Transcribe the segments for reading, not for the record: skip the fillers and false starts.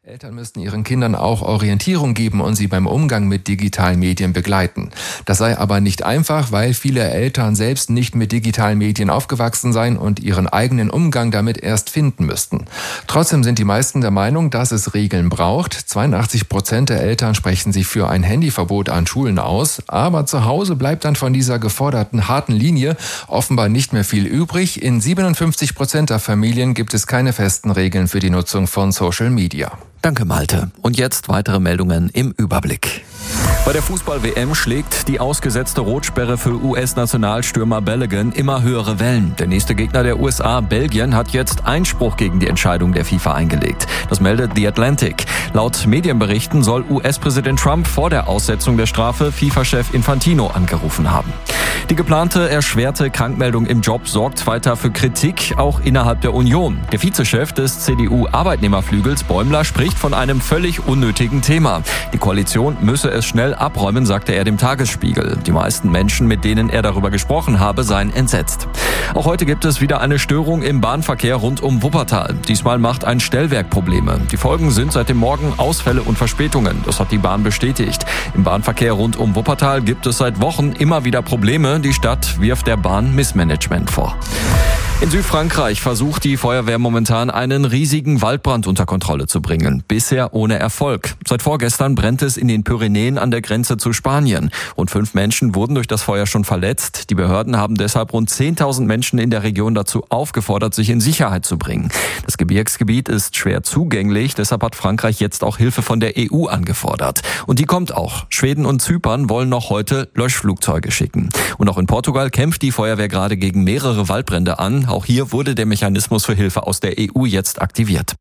Eltern müssten ihren Kindern auch Orientierung geben und sie beim Umgang mit digitalen Medien begleiten. Das sei aber nicht einfach, weil viele Eltern selbst nicht mit digitalen Medien aufgewachsen seien und ihren eigenen Umgang damit erst finden müssten. Trotzdem sind die meisten der Meinung, dass es Regeln braucht. 82% der Eltern sprechen sich für ein Handyverbot an Schulen aus. Aber zu Hause bleibt dann von dieser geforderten harten Linie offenbar nicht mehr viel übrig. In 57% der Familien gibt es keine festen Regeln für die Nutzung von Social Media. Danke, Malte. Und jetzt weitere Meldungen im Überblick. Bei der Fußball-WM schlägt die ausgesetzte Rotsperre für US-Nationalstürmer Balogun immer höhere Wellen. Der nächste Gegner der USA, Belgien, hat jetzt Einspruch gegen die Entscheidung der FIFA eingelegt. Das meldet The Atlantic. Laut Medienberichten soll US-Präsident Trump vor der Aussetzung der Strafe FIFA-Chef Infantino angerufen haben. Die geplante erschwerte Krankmeldung im Job sorgt weiter für Kritik, auch innerhalb der Union. Der Vizechef des CDU-Arbeitnehmerflügels, Bäumler, spricht von einem völlig unnötigen Thema. Die Koalition müsse es schnell abräumen, sagte er dem Tagesspiegel. Die meisten Menschen, mit denen er darüber gesprochen habe, seien entsetzt. Auch heute gibt es wieder eine Störung im Bahnverkehr rund um Wuppertal. Diesmal macht ein Stellwerk Probleme. Die Folgen sind seit dem Morgen Ausfälle und Verspätungen. Das hat die Bahn bestätigt. Im Bahnverkehr rund um Wuppertal gibt es seit Wochen immer wieder Probleme. Die Stadt wirft der Bahn Missmanagement vor. In Südfrankreich versucht die Feuerwehr momentan einen riesigen Waldbrand unter Kontrolle zu bringen. Bisher ohne Erfolg. Seit vorgestern brennt es in den Pyrenäen an der Grenze zu Spanien. Rund 5 Menschen wurden durch das Feuer schon verletzt. Die Behörden haben deshalb rund 10.000 Menschen in der Region dazu aufgefordert, sich in Sicherheit zu bringen. Das Gebirgsgebiet ist schwer zugänglich. Deshalb hat Frankreich jetzt auch Hilfe von der EU angefordert. Und die kommt auch. Schweden und Zypern wollen noch heute Löschflugzeuge schicken. Und auch in Portugal kämpft die Feuerwehr gerade gegen mehrere Waldbrände an. Auch hier wurde der Mechanismus für Hilfe aus der EU jetzt aktiviert.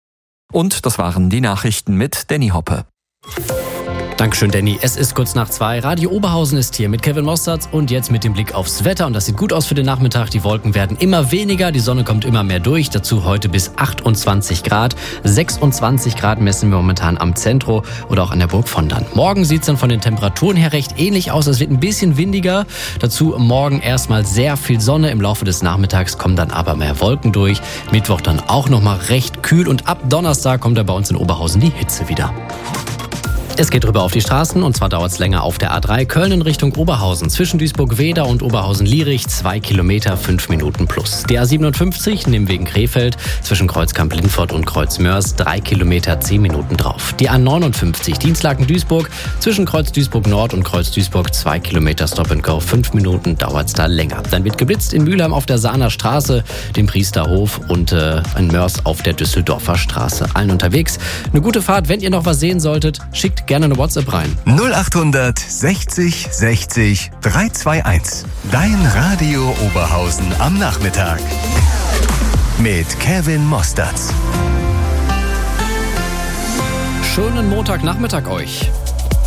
Und das waren die Nachrichten mit Danny Hoppe. Dankeschön, Danny. Es ist kurz nach 2. Radio Oberhausen ist hier mit Kevin Mosterz und jetzt mit dem Blick aufs Wetter. Und das sieht gut aus für den Nachmittag. Die Wolken werden immer weniger, die Sonne kommt immer mehr durch. Dazu heute bis 28 Grad. 26 Grad messen wir momentan am Zentro oder auch an der Burg Vondern. Morgen sieht es dann von den Temperaturen her recht ähnlich aus. Es wird ein bisschen windiger. Dazu morgen erstmal sehr viel Sonne. Im Laufe des Nachmittags kommen dann aber mehr Wolken durch. Mittwoch dann auch nochmal recht kühl. Und ab Donnerstag kommt dann bei uns in Oberhausen die Hitze wieder. Es geht rüber auf die Straßen und zwar dauert es länger auf der A3 Köln in Richtung Oberhausen. Zwischen Duisburg-Weda und Oberhausen-Lierich 2 Kilometer, 5 Minuten plus. Die A57 Nimwegen Krefeld zwischen Kreuz-Kamp-Lindfort und Kreuz-Mörs 3 Kilometer, 10 Minuten drauf. Die A59 Dienstlaken-Duisburg zwischen Kreuz-Duisburg-Nord und Kreuz-Duisburg 2 Kilometer Stop and Go, 5 Minuten dauert es da länger. Dann wird geblitzt in Mülheim auf der Sahner Straße, dem Priesterhof und in Mörs auf der Düsseldorfer Straße. Allen unterwegs. Eine gute Fahrt, wenn ihr noch was sehen solltet, schickt gerne eine WhatsApp rein. 0800 60 60 321. Dein Radio Oberhausen am Nachmittag. Mit Kevin Mosterz. Schönen Montagnachmittag euch.